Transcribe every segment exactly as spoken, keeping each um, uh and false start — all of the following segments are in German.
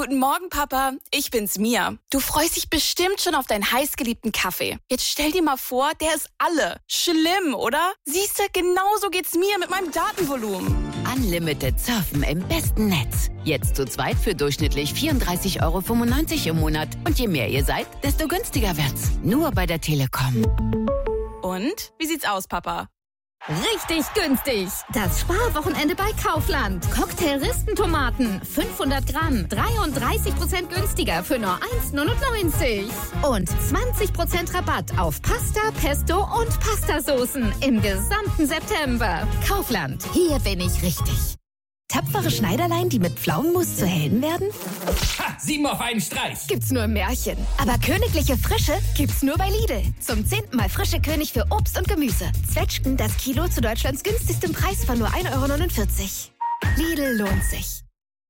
Guten Morgen, Papa. Ich bin's, Mia. Du freust dich bestimmt schon auf deinen heißgeliebten Kaffee. Jetzt stell dir mal vor, der ist alle. Schlimm, oder? Siehste, genauso geht's mir mit meinem Datenvolumen. Unlimited Surfen im besten Netz. Jetzt zu zweit für durchschnittlich vierunddreißig Euro fünfundneunzig im Monat. Und je mehr ihr seid, desto günstiger wird's. Nur bei der Telekom. Und? Wie sieht's aus, Papa? Richtig günstig. Das Sparwochenende bei Kaufland. Cocktail-Ristentomaten. fünfhundert Gramm. dreiunddreißig Prozent günstiger für nur eins neunundneunzig. Und zwanzig Prozent Rabatt auf Pasta, Pesto und Pastasoßen im gesamten September. Kaufland. Hier bin ich richtig. Tapfere Schneiderlein, die mit Pflaumenmus zu Helden werden? Ha! Sieben auf einen Streich! Gibt's nur im Märchen. Aber königliche Frische gibt's nur bei Lidl. Zum zehnten Mal frische König für Obst und Gemüse. Zwetschgen das Kilo zu Deutschlands günstigstem Preis von nur ein Euro neunundvierzig. Lidl lohnt sich.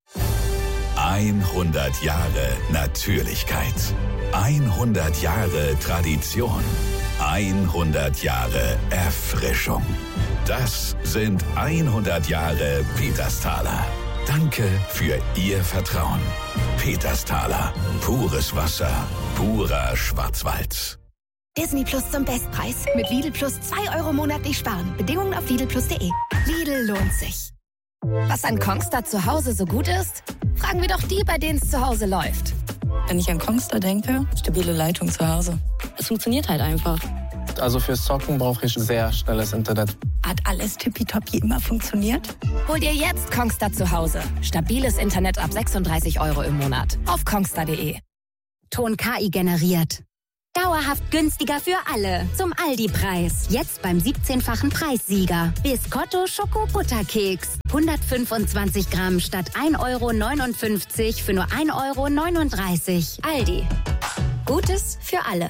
hundert Jahre Natürlichkeit. hundert Jahre Tradition. hundert Jahre Erfrischung. Das sind hundert Jahre Petersthaler. Danke für Ihr Vertrauen. Petersthaler. Pures Wasser. Purer Schwarzwald. Disney Plus zum Bestpreis. Mit Lidl Plus zwei Euro monatlich sparen. Bedingungen auf Lidl Plus punkt de. Lidl lohnt sich. Was an Kongstar zu Hause so gut ist? Fragen wir doch die, bei denen es zu Hause läuft. Wenn ich an Kongstar denke, stabile Leitung zu Hause. Es funktioniert halt einfach. Also fürs Zocken brauche ich sehr schnelles Internet. Hat alles tippitoppi immer funktioniert? Hol dir jetzt Kongstar zu Hause. Stabiles Internet ab sechsunddreißig Euro im Monat. Auf kongstar punkt de. Ton K I generiert. Dauerhaft günstiger für alle. Zum Aldi-Preis. Jetzt beim siebzehnfachen Preissieger. Biscotto Schoko-Butterkeks. hundertfünfundzwanzig Gramm statt ein Euro neunundfünfzig für nur ein Euro neununddreißig. Aldi. Gutes für alle.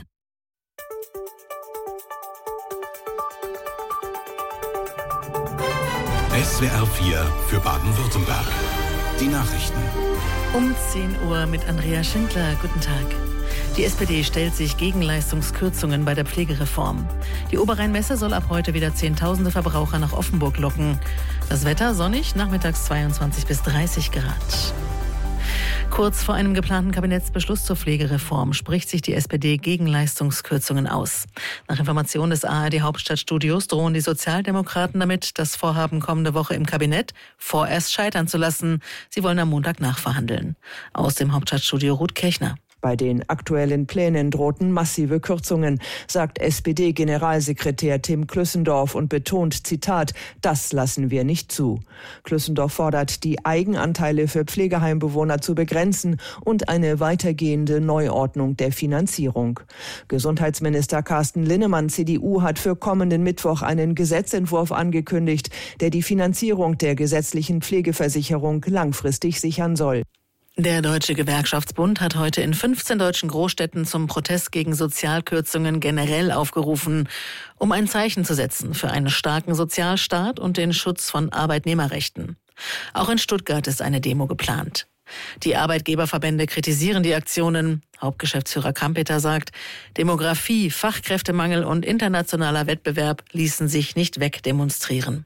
S W R vier für Baden-Württemberg. Die Nachrichten. Um zehn Uhr mit Andrea Schindler. Guten Tag. Die S P D stellt sich gegen Leistungskürzungen bei der Pflegereform. Die Oberrheinmesse soll ab heute wieder Zehntausende Verbraucher nach Offenburg locken. Das Wetter sonnig, nachmittags zweiundzwanzig bis dreißig Grad. Kurz vor einem geplanten Kabinettsbeschluss zur Pflegereform spricht sich die S P D gegen Leistungskürzungen aus. Nach Informationen des A R D-Hauptstadtstudios drohen die Sozialdemokraten damit, das Vorhaben kommende Woche im Kabinett vorerst scheitern zu lassen. Sie wollen am Montag nachverhandeln. Aus dem Hauptstadtstudio Ruth Kirchner. Bei den aktuellen Plänen drohten massive Kürzungen, sagt S P D-Generalsekretär Tim Klüssendorf und betont, Zitat, das lassen wir nicht zu. Klüssendorf fordert, die Eigenanteile für Pflegeheimbewohner zu begrenzen und eine weitergehende Neuordnung der Finanzierung. Gesundheitsminister Carsten Linnemann, C D U, hat für kommenden Mittwoch einen Gesetzentwurf angekündigt, der die Finanzierung der gesetzlichen Pflegeversicherung langfristig sichern soll. Der Deutsche Gewerkschaftsbund hat heute in fünfzehn deutschen Großstädten zum Protest gegen Sozialkürzungen generell aufgerufen, um ein Zeichen zu setzen für einen starken Sozialstaat und den Schutz von Arbeitnehmerrechten. Auch in Stuttgart ist eine Demo geplant. Die Arbeitgeberverbände kritisieren die Aktionen. Hauptgeschäftsführer Kampeter sagt, Demografie, Fachkräftemangel und internationaler Wettbewerb ließen sich nicht wegdemonstrieren.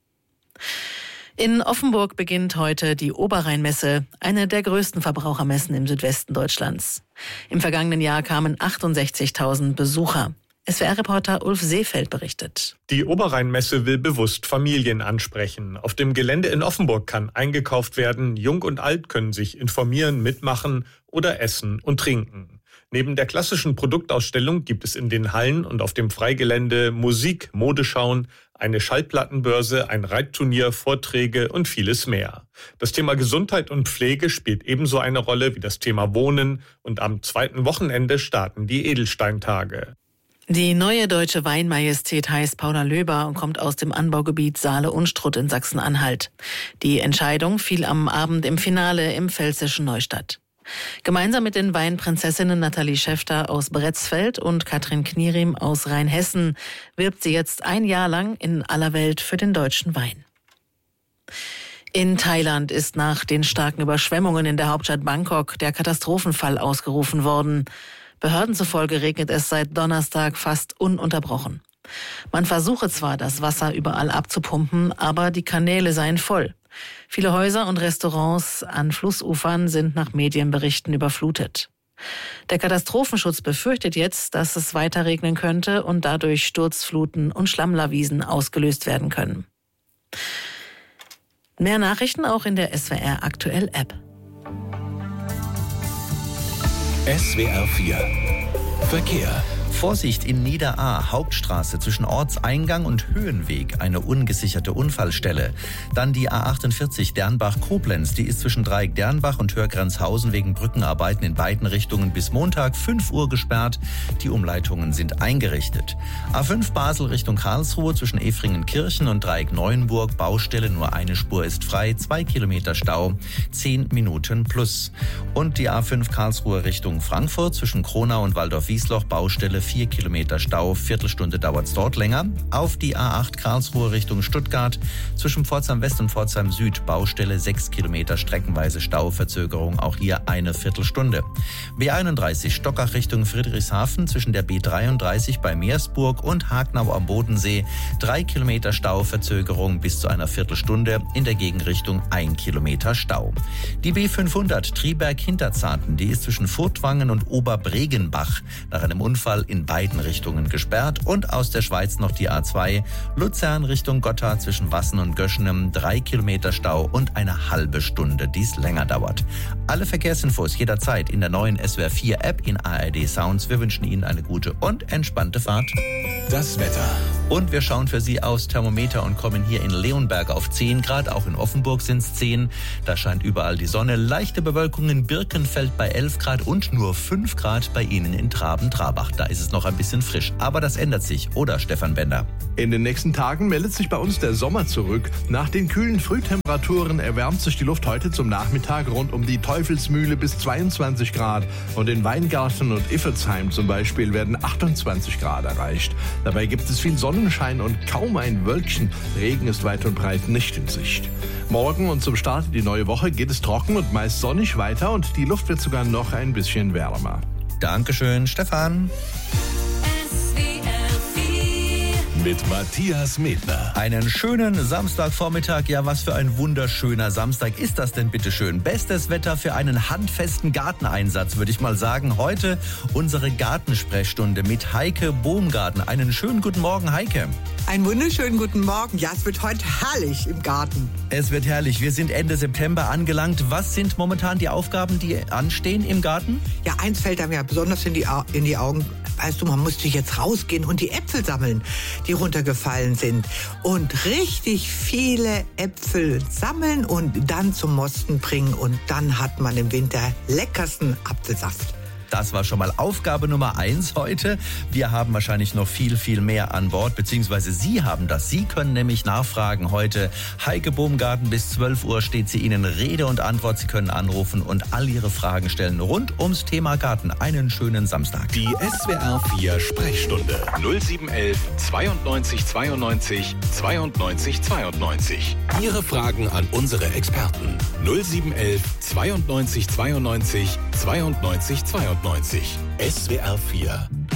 In Offenburg beginnt heute die Oberrheinmesse, eine der größten Verbrauchermessen im Südwesten Deutschlands. Im vergangenen Jahr kamen achtundsechzigtausend Besucher. S W R-Reporter Ulf Seefeld berichtet. Die Oberrheinmesse will bewusst Familien ansprechen. Auf dem Gelände in Offenburg kann eingekauft werden. Jung und alt können sich informieren, mitmachen oder essen und trinken. Neben der klassischen Produktausstellung gibt es in den Hallen und auf dem Freigelände Musik, Modeschauen, eine Schallplattenbörse, ein Reitturnier, Vorträge und vieles mehr. Das Thema Gesundheit und Pflege spielt ebenso eine Rolle wie das Thema Wohnen und am zweiten Wochenende starten die Edelsteintage. Die neue deutsche Weinmajestät heißt Paula Löber und kommt aus dem Anbaugebiet Saale-Unstrut in Sachsen-Anhalt. Die Entscheidung fiel am Abend im Finale im pfälzischen Neustadt. Gemeinsam mit den Weinprinzessinnen Nathalie Schäfter aus Bretzfeld und Katrin Knierim aus Rheinhessen wirbt sie jetzt ein Jahr lang in aller Welt für den deutschen Wein. In Thailand ist nach den starken Überschwemmungen in der Hauptstadt Bangkok der Katastrophenfall ausgerufen worden. Behörden zufolge regnet es seit Donnerstag fast ununterbrochen. Man versuche zwar, das Wasser überall abzupumpen, aber die Kanäle seien voll. Viele Häuser und Restaurants an Flussufern sind nach Medienberichten überflutet. Der Katastrophenschutz befürchtet jetzt, dass es weiter regnen könnte und dadurch Sturzfluten und Schlammlawinen ausgelöst werden können. Mehr Nachrichten auch in der S W R Aktuell App. S W R vier Verkehr. Vorsicht in Nieder-Ahr, Hauptstraße zwischen Ortseingang und Höhenweg, eine ungesicherte Unfallstelle. Dann die A achtundvierzig Dernbach-Koblenz, die ist zwischen Dreieck-Dernbach und Hörgrenzhausen wegen Brückenarbeiten in beiden Richtungen bis Montag fünf Uhr gesperrt. Die Umleitungen sind eingerichtet. A fünf Basel Richtung Karlsruhe zwischen Efringen-Kirchen und Dreieck-Neuenburg, Baustelle, nur eine Spur ist frei, zwei Kilometer Stau, zehn Minuten plus. Und die A fünf Karlsruhe Richtung Frankfurt zwischen Kronau und Waldorf-Wiesloch, Baustelle, vier Kilometer Stau, Viertelstunde dauert es dort länger. Auf die A acht Karlsruhe Richtung Stuttgart zwischen Pforzheim West und Pforzheim Süd, Baustelle, sechs Kilometer streckenweise Stauverzögerung, auch hier eine Viertelstunde. B einunddreißig Stockach Richtung Friedrichshafen zwischen der B dreiunddreißig bei Meersburg und Hagnau am Bodensee, drei Kilometer Stauverzögerung bis zu einer Viertelstunde, in der Gegenrichtung ein Kilometer Stau. Die B fünfhundert Triberg-Hinterzarten, die ist zwischen Furtwangen und Oberbregenbach nach einem Unfall in beiden Richtungen gesperrt. Und aus der Schweiz noch die A zwei Luzern Richtung Gotha zwischen Wassen und Göschenem, drei Kilometer Stau und eine halbe Stunde, die es länger dauert. Alle Verkehrsinfos jederzeit in der neuen S W R vier App in A R D Sounds. Wir wünschen Ihnen eine gute und entspannte Fahrt. Das Wetter. Und wir schauen für Sie aufs Thermometer und kommen hier in Leonberg auf zehn Grad. Auch in Offenburg sind es zehn. Da scheint überall die Sonne. Leichte Bewölkung in Birkenfeld bei elf Grad und nur fünf Grad bei Ihnen in Traben-Trabach. Da ist es noch ein bisschen frisch. Aber das ändert sich, oder Stefan Bender? In den nächsten Tagen meldet sich bei uns der Sommer zurück. Nach den kühlen Frühtemperaturen erwärmt sich die Luft heute zum Nachmittag rund um die Teufelsmühle bis zweiundzwanzig Grad. Und in Weingarten und Iffertsheim zum Beispiel werden achtundzwanzig Grad erreicht. Dabei gibt es viel Sonnenschein und kaum ein Wölkchen. Regen ist weit und breit nicht in Sicht. Morgen und zum Start in die neue Woche geht es trocken und meist sonnig weiter und die Luft wird sogar noch ein bisschen wärmer. Dankeschön, Stefan. Mit Matthias Medner. Einen schönen Samstagvormittag. Ja, was für ein wunderschöner Samstag ist das denn, bitteschön? Bestes Wetter für einen handfesten Garteneinsatz, würde ich mal sagen. Heute unsere Gartensprechstunde mit Heike Bohmgarten. Einen schönen guten Morgen, Heike. Einen wunderschönen guten Morgen. Ja, es wird heute herrlich im Garten. Es wird herrlich. Wir sind Ende September angelangt. Was sind momentan die Aufgaben, die anstehen im Garten? Ja, eins fällt einem ja besonders in die, in die Augen. Weißt du, man musste jetzt rausgehen und die Äpfel sammeln, die runtergefallen sind. Und richtig viele Äpfel sammeln und dann zum Mosten bringen. Und dann hat man im Winter leckersten Apfelsaft. Das war schon mal Aufgabe Nummer eins heute. Wir haben wahrscheinlich noch viel, viel mehr an Bord, beziehungsweise Sie haben das. Sie können nämlich nachfragen heute. Heike Bohmgarten, bis zwölf Uhr steht sie Ihnen Rede und Antwort. Sie können anrufen und all Ihre Fragen stellen rund ums Thema Garten. Einen schönen Samstag. Die S W R vier Sprechstunde null sieben eins eins zweiundneunzig zweiundneunzig zweiundneunzig zweiundneunzig. Ihre Fragen an unsere Experten null sieben eins eins zweiundneunzig zweiundneunzig zweiundneunzig zweiundneunzig. S W R vier